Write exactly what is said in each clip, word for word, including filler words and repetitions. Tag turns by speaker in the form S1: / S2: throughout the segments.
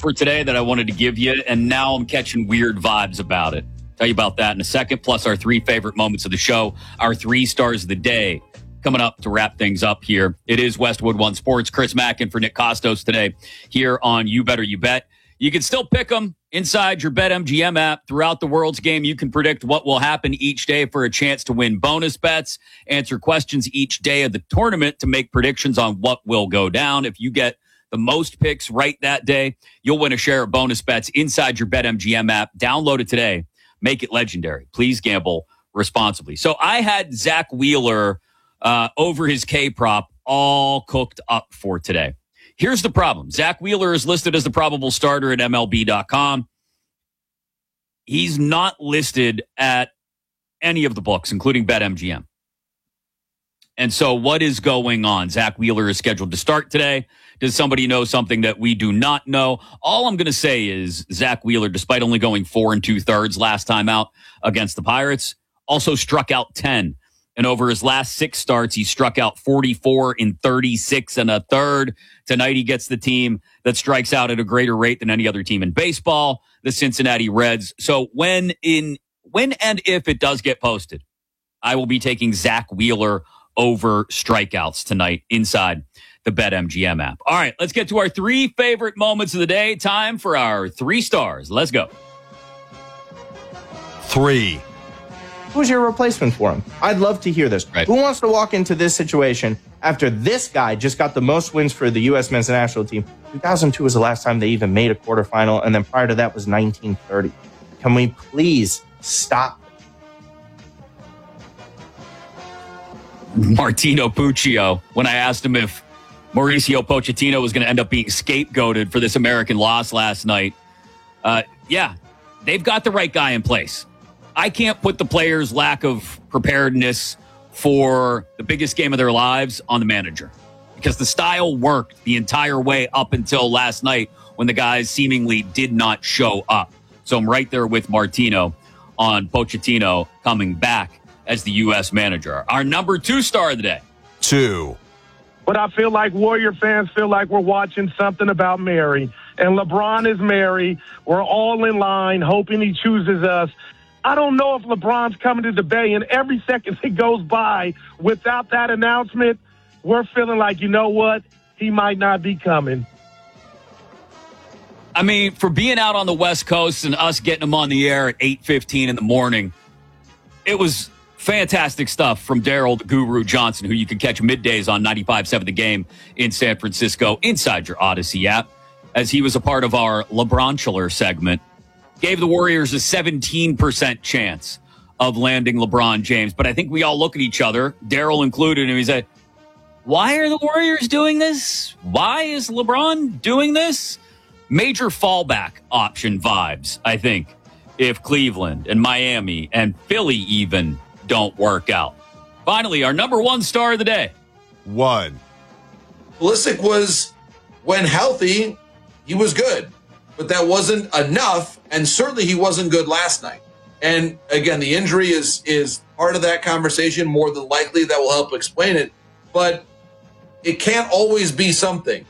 S1: for today that I wanted to give you, and now I'm catching weird vibes about it. Tell you about that in a second, plus our three favorite moments of the show, our three stars of the day. Coming up to wrap things up here. It is Westwood One Sports. Chris Mackin for Nick Costos today here on You Better You Bet. You can still pick them inside your BetMGM app. Throughout the world's game, you can predict what will happen each day for a chance to win bonus bets, answer questions each day of the tournament to make predictions on what will go down. If you get the most picks right that day, you'll win a share of bonus bets inside your BetMGM app. Download it today. Make it legendary. Please gamble responsibly. So I had Zach Wheeler Uh, over his K-prop, all cooked up for today. Here's the problem. Zach Wheeler is listed as the probable starter at M L B dot com. He's not listed at any of the books, including BetMGM. And so what is going on? Zach Wheeler is scheduled to start today. Does somebody know something that we do not know? All I'm going to say is Zach Wheeler, despite only going four and two-thirds last time out against the Pirates, also struck out ten. And over his last six starts, he struck out forty-four in thirty-six and a third. Tonight, he gets the team that strikes out at a greater rate than any other team in baseball, the Cincinnati Reds. So when in when and if it does get posted, I will be taking Zach Wheeler over strikeouts tonight inside the BetMGM app. All right, let's get to our three favorite moments of the day. Time for our three stars. Let's go.
S2: Three.
S3: Who's your replacement for him? I'd love to hear this.
S1: Right.
S3: Who wants to walk into this situation after this guy just got the most wins for the U S men's national team? two thousand two was the last time they even made a quarterfinal, and then prior to that was nineteen thirty. Can we please stop?
S1: Martino Puccio, when I asked him if Mauricio Pochettino was going to end up being scapegoated for this American loss last night. Uh, yeah, they've got the right guy in place. I can't put the players' lack of preparedness for the biggest game of their lives on the manager, because the style worked the entire way up until last night when the guys seemingly did not show up. So I'm right there with Martino on Pochettino coming back as the U S manager. Our number two star of the day.
S2: Two.
S4: But I feel like Warrior fans feel like we're watching something about Mary. And LeBron is Mary. We're all in line hoping he chooses us. I don't know if LeBron's coming to the Bay, and every second that goes by without that announcement, we're feeling like, you know what, he might not be coming.
S1: I mean, for being out on the West Coast and us getting him on the air at eight fifteen in the morning, it was fantastic stuff from Daryl the Guru Johnson, who you can catch middays on ninety-five point seven The Game in San Francisco inside your Odyssey app, as he was a part of our LeBronchular segment. Gave the Warriors a seventeen percent chance of landing LeBron James. But I think we all look at each other, Daryl included, and we said, why are the Warriors doing this? Why is LeBron doing this? Major fallback option vibes, I think, if Cleveland and Miami and Philly even don't work out. Finally, our number one star of the day.
S2: One.
S5: Pulisic was, when healthy, he was good. But that wasn't enough, and certainly he wasn't good last night. And again, the injury is is part of that conversation. More than likely, that will help explain it. But it can't always be something.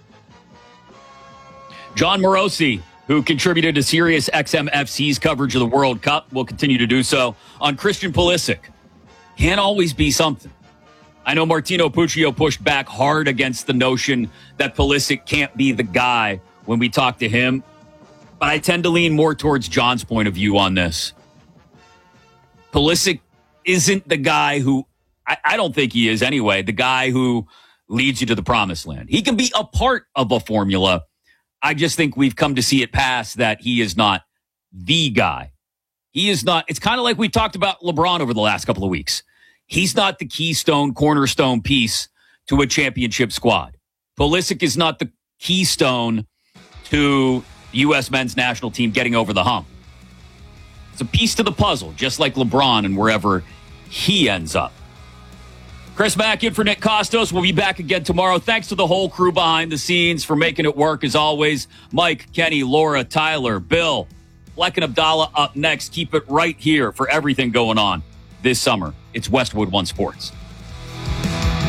S1: John Morosi, who contributed to Sirius X M F C's coverage of the World Cup, will continue to do so on Christian Pulisic. Can't always be something. I know Martino Puccio pushed back hard against the notion that Pulisic can't be the guy when we talk to him, but I tend to lean more towards John's point of view on this. Pulisic isn't the guy who, I, I don't think he is anyway, the guy who leads you to the promised land. He can be a part of a formula. I just think we've come to see it past that he is not the guy. He is not, it's kind of like we talked about LeBron over the last couple of weeks. He's not the keystone, cornerstone piece to a championship squad. Pulisic is not the keystone to the U S men's national team getting over the hump. It's a piece to the puzzle, just like LeBron and wherever he ends up. Chris Mack in for Nick Costos. We'll be back again tomorrow. Thanks to the whole crew behind the scenes for making it work as always. Mike, Kenny, Laura, Tyler, Bill, Fleck and Abdallah up next. Keep it right here for everything going on this summer. It's Westwood One Sports.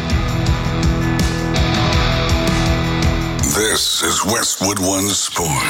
S6: This is Westwood One Sports.